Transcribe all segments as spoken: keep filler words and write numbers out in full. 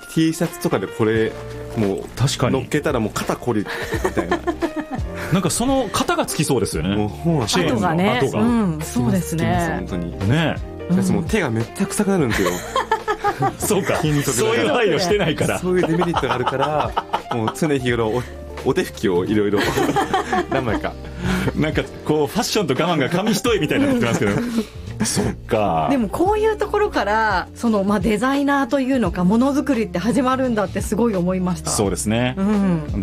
T シャツとかでこれもう確かに乗っけたらもう肩こりみたいななんかその型がつきそうですよね。 もう本チェーンの跡がね、 跡が、 うん、そうですね。 本当にね私もう手がめっちゃ臭くなるんですよそうか、 筋トレそういう配慮してないからそういうデメリットがあるからもう常日頃 お, お手拭きをいろいろ何枚かなんかこうファッションと我慢が紙一重みたいになってますけどそっか。 でもこういうところからその、まあ、デザイナーというのかものづくりって始まるんだってすごい思いました。 そうですね、 うん、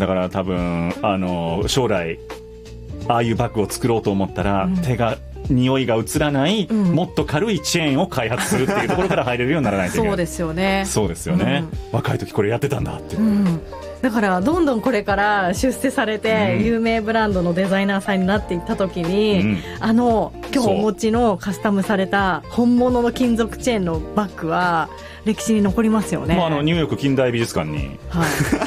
だから多分あの将来ああいうバッグを作ろうと思ったら、うん、手が匂いが移らない、うん、もっと軽いチェーンを開発するっていうところから入れるようにならないといけない。 そうですよね。 そうですよね、うん、若い時これやってたんだって、うん、 だからどんどんこれから出世されて有名ブランドのデザイナーさんになっていった時に、うん、あの今日お持ちのカスタムされた本物の金属チェーンのバッグは歴史に残りますよね。 もうあのニューヨーク近代美術館に、はい、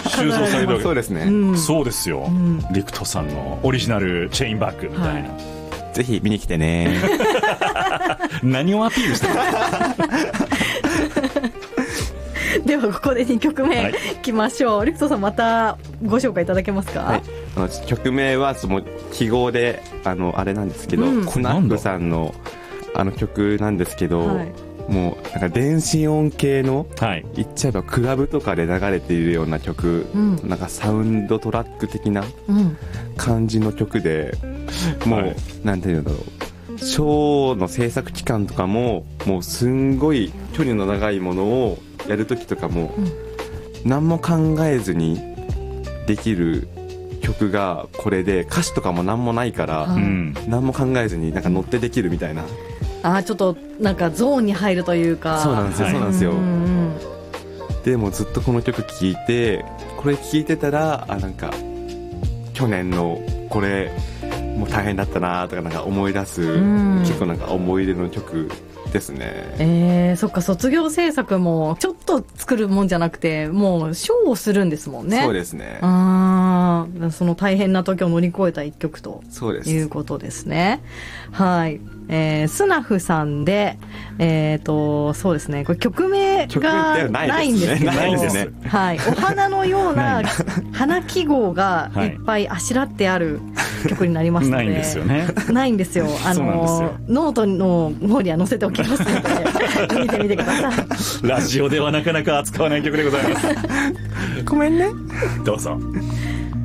収蔵されるわけそうですね、 うん、そうですよ、うん、リクトさんのオリジナルチェーンバッグみたいな、はい、 ぜひ見に来てね何をアピールしてるではここでにきょくめいきましょう、はい、リクトさんまたご紹介いただけますか。 はい、あの曲名はその記号で あのあれなんですけど、うん、コナックさんのあの曲なんですけど、はい、もうなんか電子音系の、はい、言っちゃえばクラブとかで流れているような曲、うん、なんかサウンドトラック的な感じの曲で、うん、もう、はい、なんていうんだろう、ショーの制作期間とかももうすんごい距離の長いものをやるときとかも、うん、何も考えずにできる曲がこれで歌詞とかも何もないから、うん、何も考えずになんか乗ってできるみたいな。 あ、ちょっとなんかゾーンに入るというか。 そうなんですよ、はい、そうなんですよ、うんうん、でもずっとこの曲聴いて、これ聴いてたらあなんか去年のこれもう大変だったなとかなんか思い出す、うん、結構なんか思い出の曲ですね。 えー、そっか、卒業制作もちょっと作るもんじゃなくてもうショーをするんですもんね。 そうですね。 あ、その大変な時を乗り越えた一曲ということですね。はい、えー、スナフさんで、えーと、そうですね、これ曲名がないんですけど、 ないですね、 はい、お花のような花記号がいっぱいあしらってある曲になりますので、 ないんですよね。 ないんですよ。あのノートの方には載せておきますので見てみてください。 ラジオではなかなか扱わない曲でございます。 ごめんね。 どうぞ。